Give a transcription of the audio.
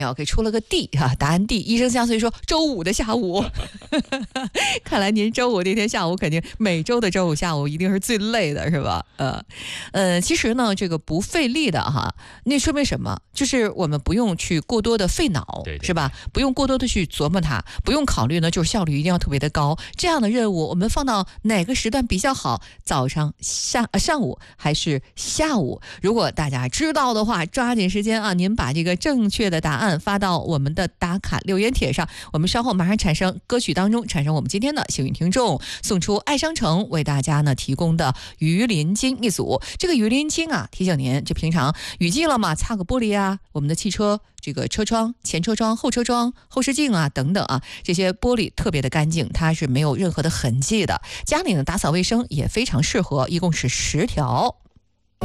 给出了个 D 哈，答案 D。医生相随说周五的下午，看来您周五那天下午肯定每周的周五下午一定是最累的，是吧？其实呢，这个不费力的哈，那说明什么？就是我们不用去过多的费脑， 对， 是吧？不用过多的去琢磨它，不用考虑呢，就是效率一定要特别的高。这样的任务我们放到哪个时段比较好？早上、上午还是下午？如果大家知道的话，抓紧时间啊，您把这个正确的答案发到我们的打卡留言帖上，我们稍后马上歌曲当中产生我们今天的幸运听众，送出爱商城为大家呢提供的鱼鳞巾一组。这个鱼鳞巾啊，提醒您，这平常雨季了嘛，擦个玻璃啊，我们的汽车这个车窗、前车窗、后车窗、后视镜啊等等啊，这些玻璃特别的干净，它是没有任何的痕迹的。家里呢打扫卫生也非常适合，一共是10条。